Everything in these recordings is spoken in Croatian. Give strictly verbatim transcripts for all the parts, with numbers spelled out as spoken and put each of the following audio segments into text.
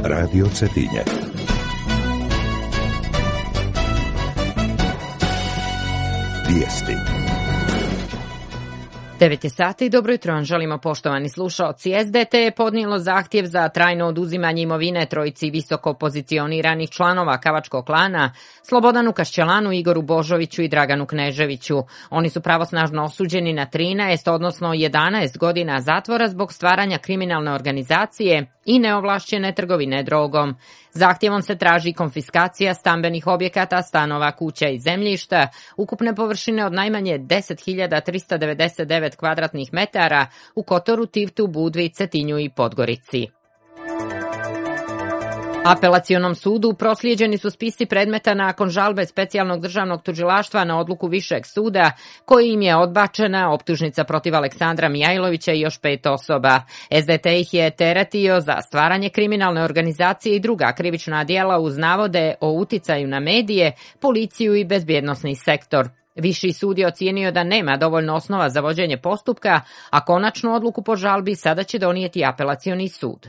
Radio Cetinje. Vijesti. devet je sati, dobro jutro vam želimo, poštovani slušaoci. S D T je podnijelo zahtjev za trajno oduzimanje imovine trojici visoko pozicioniranih članova Kavačkog klana, Slobodanu Kašćelanu, Igoru Božoviću i Draganu Kneževiću. Oni su pravosnažno osuđeni na trinaest, odnosno jedanaest godina zatvora zbog stvaranja kriminalne organizacije i neovlašćene trgovine drogom. Zahtjevom se traži konfiskacija stambenih objekata, stanova, kuća i zemljišta, ukupne površine od najmanje deset hiljada trista devedeset devet kvadratnih metara u Kotoru, Tivtu, Budvi, Cetinju i Podgorici. Apelacionom sudu proslijeđeni su spisi predmeta nakon žalbe specijalnog državnog tužilaštva na odluku Višeg suda, koji im je odbačena optužnica protiv Aleksandra Mijajlovića i još pet osoba. S D T ih je teretio za stvaranje kriminalne organizacije i druga krivična djela uz navode o uticaju na medije, policiju i bezbjednosni sektor. Viši sud je ocijenio da nema dovoljno osnova za vođenje postupka, a konačnu odluku po žalbi sada će donijeti apelacioni sud.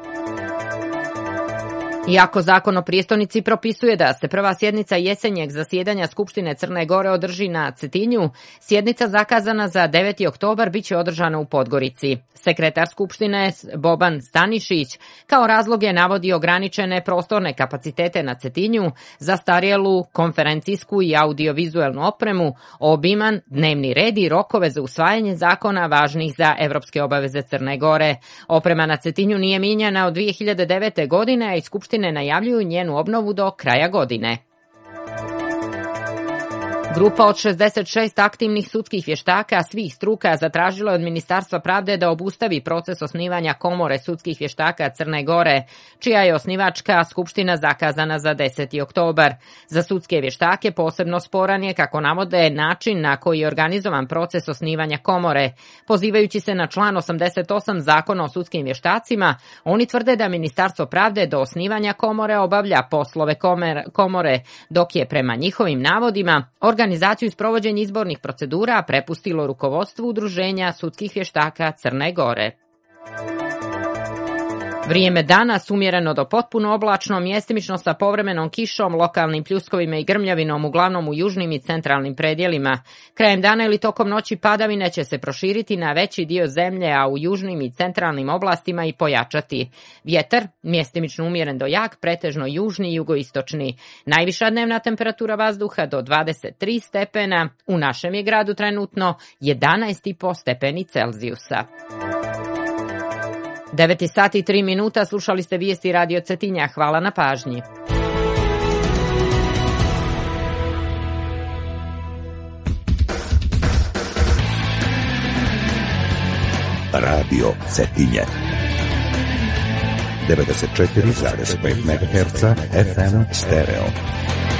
Iako zakon o prijestolnici propisuje da se prva sjednica jesenjeg zasjedanja Skupštine Crne Gore održi na Cetinju, sjednica zakazana za deveti oktobar bit će održana u Podgorici. Sekretar Skupštine Boban Stanišić kao razlog je navodi ograničene prostorne kapacitete na Cetinju, zastarjelu konferencijsku i audiovizualnu opremu, obiman dnevni red i rokove za usvajanje zakona važnih za evropske obaveze Crne Gore. Oprema na Cetinju nije mijenjana od dvije hiljade devete. godine, a i Skupština ne najavljuju njenu obnovu do kraja godine. Grupa od šezdeset šest aktivnih sudskih vještaka svih struka zatražila od Ministarstva pravde da obustavi proces osnivanja Komore sudskih vještaka Crne Gore, čija je osnivačka skupština zakazana za deseti oktobar. Za sudske vještake posebno sporan je, kako navode, način na koji je organizovan proces osnivanja komore. Pozivajući se na član osamdeset osam Zakona o sudskim vještacima, oni tvrde da Ministarstvo pravde do osnivanja komore obavlja poslove komore, dok je prema njihovim navodima organizaciju i sprovođenje izbornih procedura prepustilo rukovodstvu Udruženja sudskih vještaka Crne Gore. Vrijeme danas umjereno do potpuno oblačno, mjestimično sa povremenom kišom, lokalnim pljuskovima i grmljavinom, uglavnom u južnim i centralnim predjelima. Krajem dana ili tokom noći padavine će se proširiti na veći dio zemlje, a u južnim i centralnim oblastima i pojačati. Vjetar mjestimično umjeren do jak, pretežno južni i jugoistočni. Najviša dnevna temperatura vazduha do dvadeset tri stepena, u našem je gradu trenutno jedanaest zarez pet stepeni Celzijusa. devet sati i tri minuta, slušali ste vijesti Radio Cetinja. Hvala na pažnji. Radio Cetinje. devedeset četiri zarez pet megaherca F M stereo.